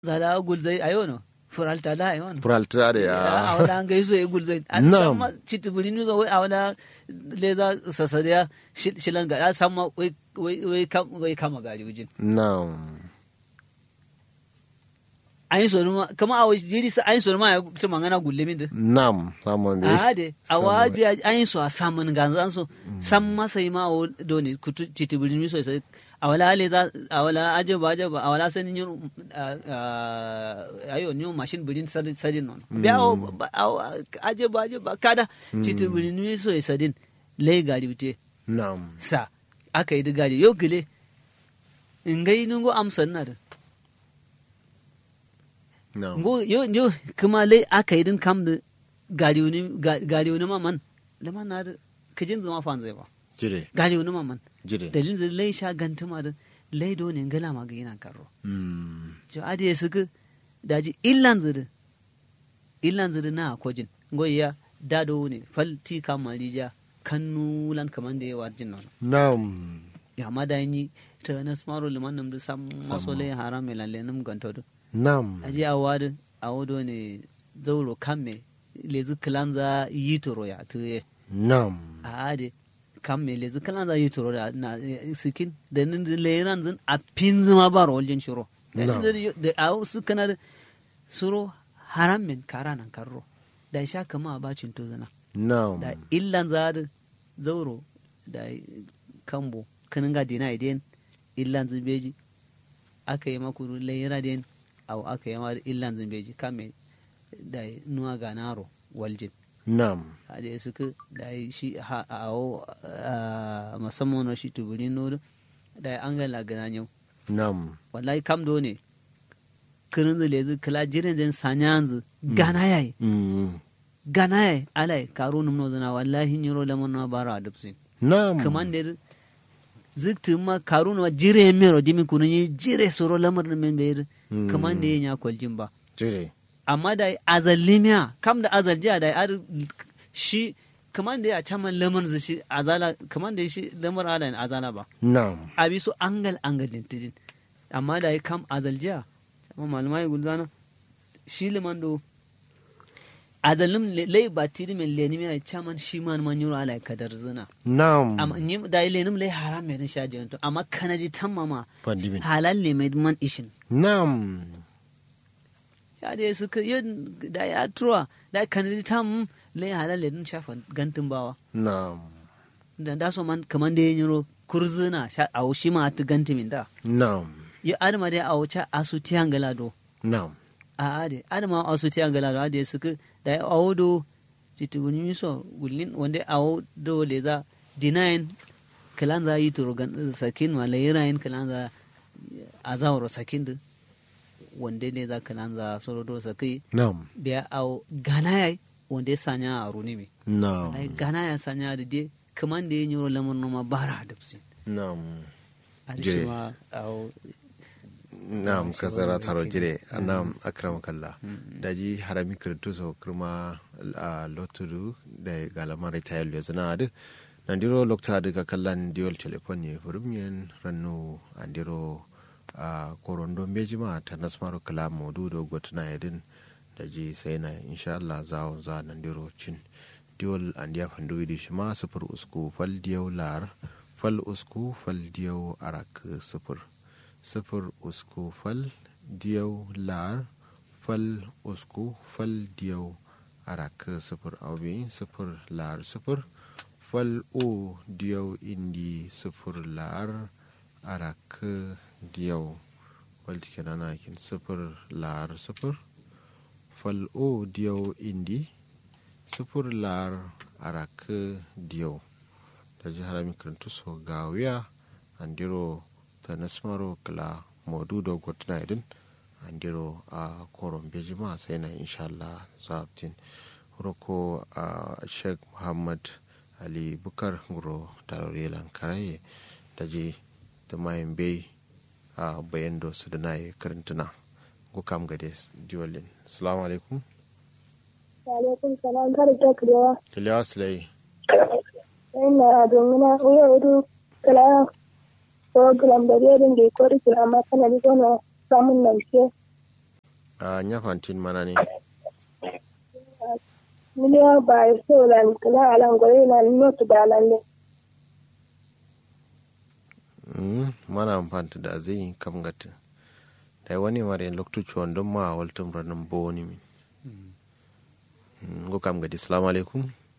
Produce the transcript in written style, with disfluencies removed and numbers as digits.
zala gulzai ayono furalta da ayono furalta da ya awala an gaiso e gulzai an samma chitibuli nuzo wai awala leza sasariya shilan ga samma wai kama gari wujin na'am ayin sonuma kama awo jiri sa ayin sonuma ya ta mangana gulle min da na'am samun a de awaji ayin so a samun ganzan so samma sai ma o doni kutu chitibuli mi so sai awala leza awala ajaba awala sanin yin ayo new machine building sadin non biya ajaba kada chitibuli mi so sadin lay gari wute na'am sa aka yi gari yo gile ngai nungo amsan na da ngo yo kuma lai aka yi din kam da gari wani maman lama na da kajin zama fan zai ba jire gari wani maman jire dalilin da lai sha gantuma da lai do ne ngala ma ga yana karo jo ade suka daji illan zuri na kojin ngo ya dado ne falti kamarija kannulan kaman da yawa jin nan na'am ya ma da yi ta na smaro liman nam da sam masole haram melan lenum ganto do na'am aje awadu awodo ne zauro kamme lezi kilanza yitoro ya tuye na'am ade kamme lezi kilanza yitoro da na sikin da nin leran zin a pinzuma ba roljin shiro da awu sukana da suro haram men karanan karro da sha kama bacin to zana na'am da illan zadu zauro da kambo kanin ga dina iden illan zubeji aka yi makuru lera den aw aka yi ma illan zumbeji kame da nuwa ga naro waljin na'am ade suka da shi awo musamman shi tuburi no da an ga lagana yau na'am wallahi kam do ne kirin da lezi kala jirin zan sanyanzu gana yayi gana yayi alai karo numno zana wallahi nyiro lamon na bara dubsin na'am kaman da zikti ma karuna jire mero dimi kununyi jire soro lamar men be kaman da yin ya kwaljin ba jire amma da azalimiya kam da azaljiya da ar shi kaman da ya caman lamar shi azala kaman da shi lamar ala azala ba na'am abi su angal din tidin amma da kam azaljiya amma malumai gulzana shi liman do azalim lay batiri men lenimi ay chaman shiman manyuro ala kadar zina na'am amma nyim da lenim lay haram men shaje to amma kanaji tamama pandibin halal le med man ishin na'am ya de suka yin da ya truwa da kanaji tam lay halal le dun shafa gantin bawa na'am da so man kaman da yiro kurzuna sha awu shi ma ta gantimin da na'am ya adama da awuca asu tiyangala do na'am a ade adama asu tiyangala do ade suka da ya awo do titubuni so gulin wanda awo do le za dinayin kalan za yi turo sakin ma layirayin kalan za a zawaro sakin da wanda ne za kalan za soro do sakai na'am biya awo gana yayi wanda ya sanya a runi me na'am ai gana ya sanya da dai kaman da ya yi lamar noma bara da fusi na'am a shi ma awo na'am kasara taro jire anam akram kalla daji harami kirtu so kurma a lotudu da galamar tayal yo zana adu nandiro lokta daga kallan diol telephone ne furumyen ranno andiro a korondo mejima ta nasmaro kala modu do gotna yedin daji sai na insha Allah za nandiro cin diol andiya fandu widi shima sufur usku fal diyaw lar fal usku fal diyaw arak sufur sifir usku fal diyaw lar fal usku fal diyaw arak sifir awbi sifir lar sifir fal o diyaw indi sifir lar arak diyaw wal tikenana kin sifir lar sifir fal o diyaw indi sifir lar arak diyaw da jihar mikrantu so gawiya andiro ta nasmaro kala modudo gotna idin andiro a koron bejima sai na inshallah zabtin roko a Sheikh Muhammad Ali Bukar guro tarorelan karaye da je da mayin bai a bayando su da nayi karantuna ko kam gade diwalin assalamu alaikum wa alaikum salam kada ta kirewa kilewa sulai ina domina uyo udu kala program da yadda da ya kori amma kana da samun nan ke a nya fantin mana ne miliyan ba so lan kala alan gore na notu da lalle mana amfanta da zai kam gata da wani mare loktuci wandon ma waltum ranan boni min go kam gadi assalamu alaikum